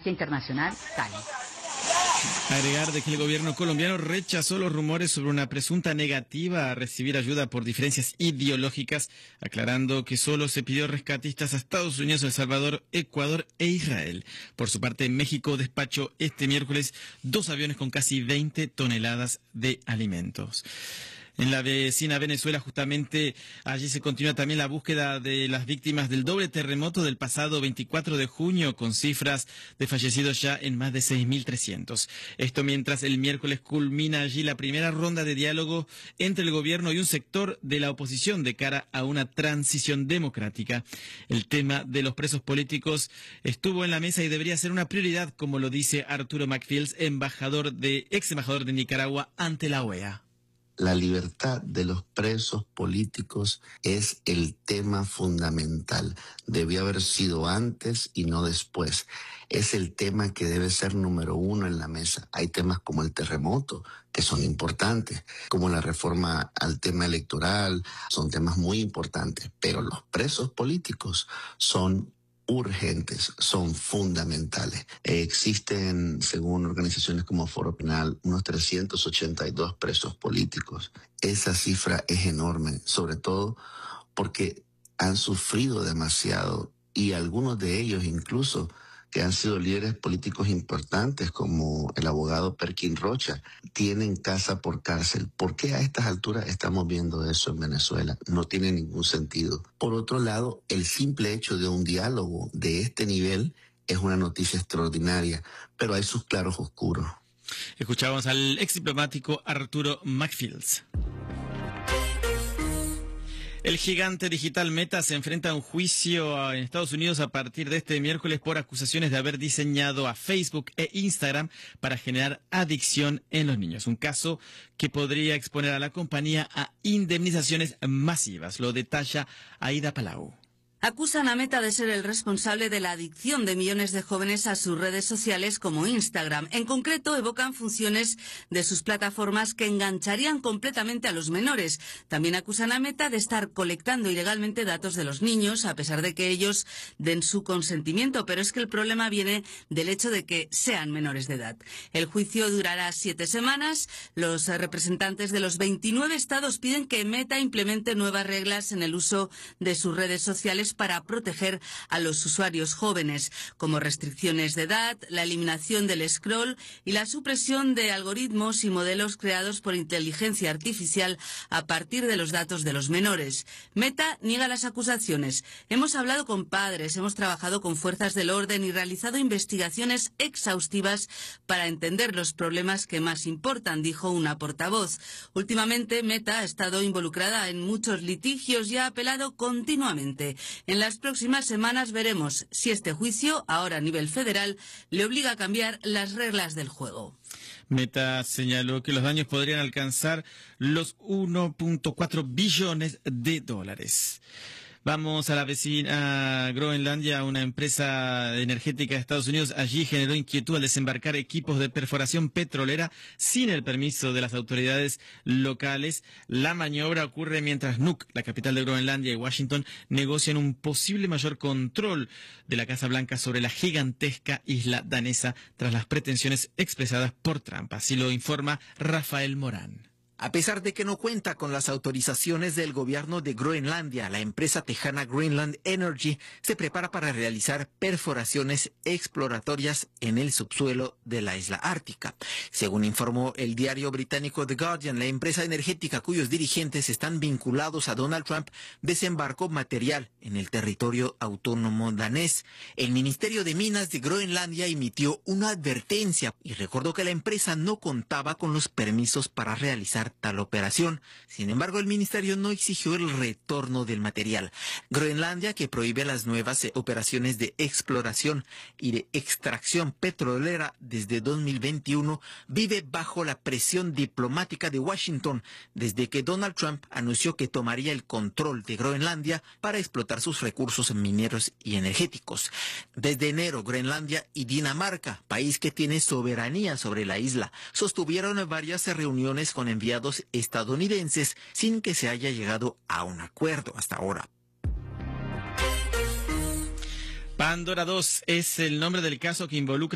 Amnistía Internacional, Cali. Agregar de que el gobierno colombiano rechazó los rumores sobre una presunta negativa a recibir ayuda por diferencias ideológicas, aclarando que solo se pidió rescatistas a Estados Unidos, El Salvador, Ecuador e Israel. Por su parte, México despachó este miércoles 2 aviones con casi 20 toneladas de alimentos. En la vecina Venezuela, justamente allí se continúa también la búsqueda de las víctimas del doble terremoto del pasado 24 de junio, con cifras de fallecidos ya en más de 6.300. Esto mientras el miércoles culmina allí la primera ronda de diálogo entre el gobierno y un sector de la oposición de cara a una transición democrática. El tema de los presos políticos estuvo en la mesa y debería ser una prioridad, como lo dice Arturo McFields, ex embajador de Nicaragua ante la OEA. La libertad de los presos políticos es el tema fundamental. Debió haber sido antes y no después. Es el tema que debe ser número uno en la mesa. Hay temas como el terremoto, que son importantes, como la reforma al tema electoral, son temas muy importantes, pero los presos políticos son urgentes, son fundamentales. Existen, según organizaciones como Foro Penal, unos 382 presos políticos. Esa cifra es enorme, sobre todo porque han sufrido demasiado y algunos de ellos incluso que han sido líderes políticos importantes como el abogado Perkin Rocha, tienen casa por cárcel. ¿Por qué a estas alturas estamos viendo eso en Venezuela? No tiene ningún sentido. Por otro lado, el simple hecho de un diálogo de este nivel es una noticia extraordinaria, pero hay sus claros oscuros. Escuchábamos al ex diplomático Arturo McFields. El gigante digital Meta se enfrenta a un juicio en Estados Unidos a partir de este miércoles por acusaciones de haber diseñado a Facebook e Instagram para generar adicción en los niños. Un caso que podría exponer a la compañía a indemnizaciones masivas. Lo detalla Aida Palau. Acusan a Meta de ser el responsable de la adicción de millones de jóvenes a sus redes sociales como Instagram. En concreto, evocan funciones de sus plataformas que engancharían completamente a los menores. También acusan a Meta de estar colectando ilegalmente datos de los niños, a pesar de que ellos den su consentimiento. Pero es que el problema viene del hecho de que sean menores de edad. El juicio durará 7 semanas. Los representantes de los 29 estados piden que Meta implemente nuevas reglas en el uso de sus redes sociales para proteger a los usuarios jóvenes, como restricciones de edad, la eliminación del scroll y la supresión de algoritmos y modelos creados por inteligencia artificial a partir de los datos de los menores. Meta niega las acusaciones. Hemos hablado con padres, hemos trabajado con fuerzas del orden y realizado investigaciones exhaustivas para entender los problemas que más importan, dijo una portavoz. Últimamente, Meta ha estado involucrada en muchos litigios y ha apelado continuamente. En las próximas semanas veremos si este juicio, ahora a nivel federal, le obliga a cambiar las reglas del juego. Meta señaló que los daños podrían alcanzar los 1.4 billones de dólares. Vamos a la vecina Groenlandia, una empresa energética de Estados Unidos. Allí generó inquietud al desembarcar equipos de perforación petrolera sin el permiso de las autoridades locales. La maniobra ocurre mientras Nuuk, la capital de Groenlandia, y Washington negocian un posible mayor control de la Casa Blanca sobre la gigantesca isla danesa tras las pretensiones expresadas por Trump. Así lo informa Rafael Morán. A pesar de que no cuenta con las autorizaciones del gobierno de Groenlandia, la empresa tejana Greenland Energy se prepara para realizar perforaciones exploratorias en el subsuelo de la isla ártica. Según informó el diario británico The Guardian, la empresa energética cuyos dirigentes están vinculados a Donald Trump desembarcó material en el territorio autónomo danés. El Ministerio de Minas de Groenlandia emitió una advertencia y recordó que la empresa no contaba con los permisos para realizar tal operación. Sin embargo, el ministerio no exigió el retorno del material. Groenlandia, que prohíbe las nuevas operaciones de exploración y de extracción petrolera desde 2021, vive bajo la presión diplomática de Washington desde que Donald Trump anunció que tomaría el control de Groenlandia para explotar sus recursos mineros y energéticos. Desde enero, Groenlandia y Dinamarca, país que tiene soberanía sobre la isla, sostuvieron varias reuniones con enviados estadounidenses sin que se haya llegado a un acuerdo hasta ahora. Pandora 2 es el nombre del caso que involucra